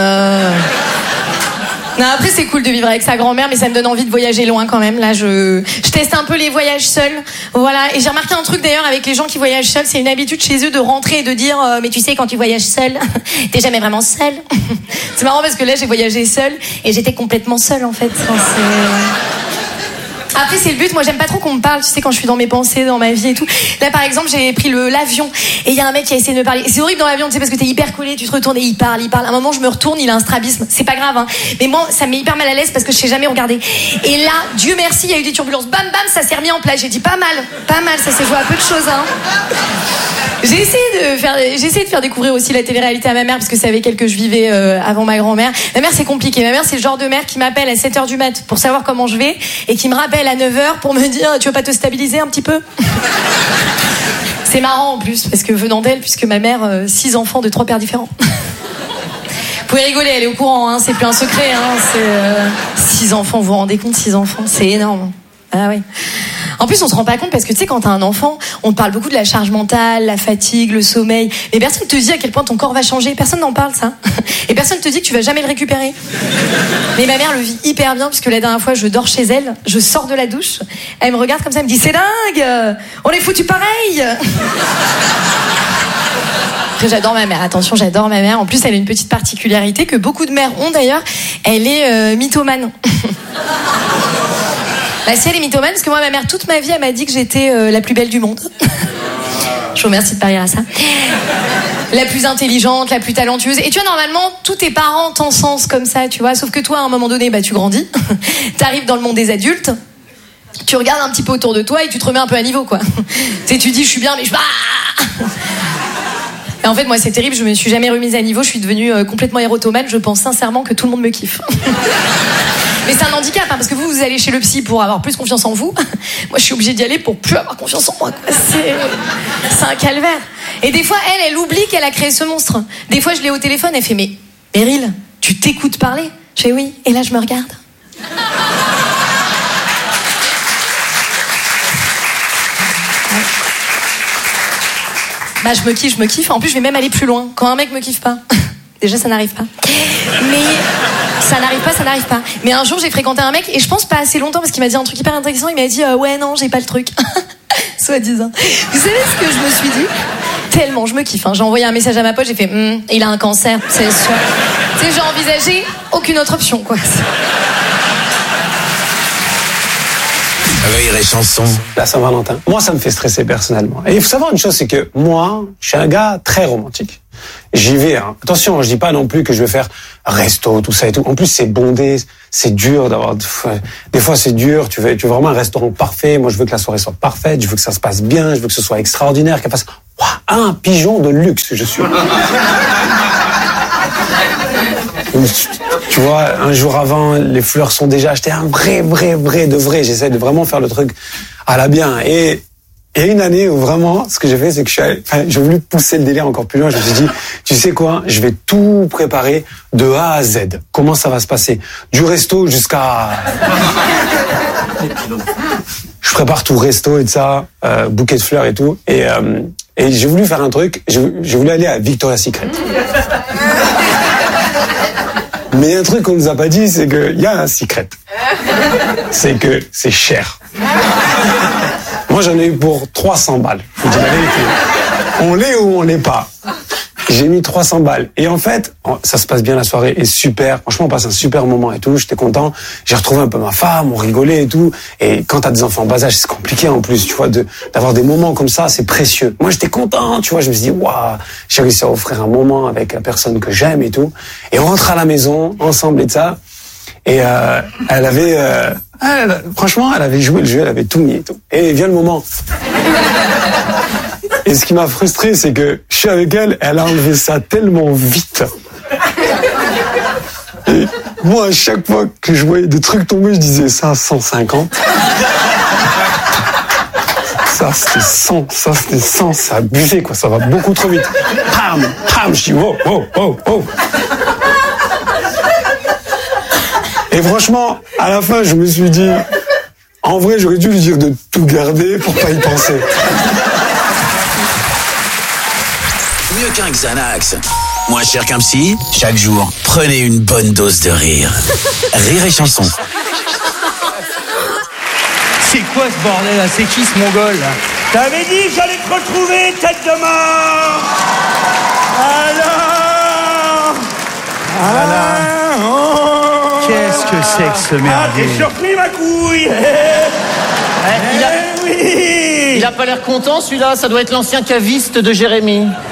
Non, après, c'est cool de vivre avec sa grand-mère, mais ça me donne envie de voyager loin quand même. Là, je teste un peu les voyages seuls. Voilà. Et j'ai remarqué un truc d'ailleurs avec les gens qui voyagent seuls, c'est une habitude chez eux de rentrer et de dire mais tu sais, quand tu voyages seul, t'es jamais vraiment seul. C'est marrant parce que là, j'ai voyagé seule et j'étais complètement seule en fait. Enfin, après, c'est le but. Moi, j'aime pas trop qu'on me parle, tu sais, quand je suis dans mes pensées, dans ma vie et tout. Là, par exemple, j'ai pris l'avion et il y a un mec qui a essayé de me parler. C'est horrible dans l'avion, tu sais, parce que t'es hyper collé, tu te retournes et il parle. À un moment, je me retourne, il a un strabisme. C'est pas grave, hein. Mais moi, ça me met hyper mal à l'aise parce que je sais jamais regarder. Et là, Dieu merci, il y a eu des turbulences. Bam, bam, ça s'est remis en place. J'ai dit pas mal, ça s'est joué à peu de choses, hein. J'ai essayé de faire découvrir aussi la télé-réalité à ma mère parce que c'est avec elle que je vivais avant ma grand-mère. Ma mère, c'est compliqué. Ma mère, c'est le genre de mère qui m'appelle à 7h du mat pour savoir comment je vais et qui me rappelle à 9h pour me dire tu veux pas te stabiliser un petit peu? C'est marrant en plus parce que venant d'elle, puisque ma mère 6 enfants de 3 pères différents. Vous pouvez rigoler, elle est au courant, hein, c'est plus un secret, hein, c'est 6 enfants, vous vous rendez compte, 6 enfants, c'est énorme. Ah oui. En plus, on se rend pas compte parce que tu sais, quand t'as un enfant, on te parle beaucoup de la charge mentale, la fatigue, le sommeil. Mais personne te dit à quel point ton corps va changer. Personne n'en parle, ça. Et personne te dit que tu vas jamais le récupérer. Mais ma mère le vit hyper bien puisque la dernière fois, je dors chez elle, je sors de la douche, elle me regarde comme ça, elle me dit c'est dingue, on est foutu pareil. Après, j'adore ma mère. Attention, j'adore ma mère. En plus, elle a une petite particularité que beaucoup de mères ont d'ailleurs. Elle est mythomane. Bah si elle est mythomane, parce que moi, ma mère, toute ma vie, elle m'a dit que j'étais la plus belle du monde. Je vous remercie de parier à ça. La plus intelligente, la plus talentueuse. Et tu vois, normalement, tous tes parents t'encensent comme ça, tu vois. Sauf que toi, à un moment donné, bah, tu grandis. T'arrives dans le monde des adultes. Tu regardes un petit peu autour de toi et tu te remets un peu à niveau, quoi. Tu sais, tu dis, je suis bien, mais je... Et en fait, moi, c'est terrible. Je me suis jamais remise à niveau. Je suis devenue complètement érotomane. Je pense sincèrement que tout le monde me kiffe. Mais c'est un handicap, hein, parce que vous allez chez le psy pour avoir plus confiance en vous. Moi, je suis obligée d'y aller pour plus avoir confiance en moi. C'est un calvaire. Et des fois, elle oublie qu'elle a créé ce monstre. Des fois, je l'ai au téléphone, elle fait, mais Meryl, tu t'écoutes parler? Je fais oui. Et là, je me regarde. Bah, je me kiffe. En plus, je vais même aller plus loin. Quand un mec me kiffe pas. Déjà, ça n'arrive pas. Mais ça n'arrive pas. Mais un jour, j'ai fréquenté un mec et je pense pas assez longtemps parce qu'il m'a dit un truc hyper intéressant. Il m'a dit ouais, non, j'ai pas le truc. Soi-disant. Vous savez ce que je me suis dit? Tellement, je me kiffe. Hein. J'ai envoyé un message à ma pote, j'ai fait il a un cancer, c'est sûr. Tu sais, j'ai envisagé aucune autre option, quoi. Rire et chanson. La Saint-Valentin. Moi, ça me fait stresser personnellement. Et il faut savoir une chose, c'est que moi, je suis un gars très romantique. J'y vais, hein. Attention, je dis pas non plus que je vais faire resto, tout ça et tout. En plus, c'est bondé, c'est dur d'avoir... Des fois, c'est dur. Tu veux vraiment un restaurant parfait. Moi, je veux que la soirée soit parfaite. Je veux que ça se passe bien. Je veux que ce soit extraordinaire. Qu'elle fasse... un pigeon de luxe, je suis. Tu vois, un jour avant, les fleurs sont déjà achetées. Un vrai de vrai. J'essaie de vraiment faire le truc à la bien. Et une année où vraiment, ce que j'ai fait, c'est que j'ai voulu pousser le délire encore plus loin. Je me suis dit, tu sais quoi, je vais tout préparer de A à Z. Comment ça va se passer? Du resto jusqu'à... Je prépare tout, resto et tout ça, bouquet de fleurs et tout. Et j'ai voulu faire un truc, j'ai voulu aller à Victoria's Secret. Mais il y a un truc qu'on nous a pas dit, c'est qu'il y a un secret. C'est que c'est cher. Moi, j'en ai eu pour 300 balles. Je vous dis la vérité. On l'est ou on l'est pas. J'ai mis 300 balles. Et en fait, ça se passe bien, la soirée est super. Franchement, on passe un super moment et tout. J'étais content. J'ai retrouvé un peu ma femme, on rigolait et tout. Et quand t'as des enfants en bas âge, c'est compliqué en plus, tu vois, d'avoir des moments comme ça, c'est précieux. Moi, j'étais content, tu vois. Je me suis dit, waouh, j'ai réussi à offrir un moment avec la personne que j'aime et tout. Et on rentre à la maison, ensemble et de ça. Et elle avait... franchement, elle avait joué le jeu, elle avait tout mis et tout. Et vient le moment. Et ce qui m'a frustré, c'est que je suis avec elle, elle a enlevé ça tellement vite. Et moi, à chaque fois que je voyais des trucs tomber, je disais ça, 150. Ça, c'était 100, ça, c'était 100, c'est abusé, quoi, ça va beaucoup trop vite. Pam, je dis, wow. Et franchement, à la fin, je me suis dit, en vrai, j'aurais dû lui dire de tout garder pour pas y penser. Mieux qu'un Xanax. Moins cher qu'un psy, chaque jour, prenez une bonne dose de rire. Rire et chanson. C'est quoi ce bordel là? C'est qui ce mongol là? T'avais dit que j'allais te retrouver, tête de mort. Alors qu'est-ce que c'est que ce merdier? Ah, t'es surpris ma couille? Il a pas l'air content celui-là, ça doit être l'ancien caviste de Jérémy.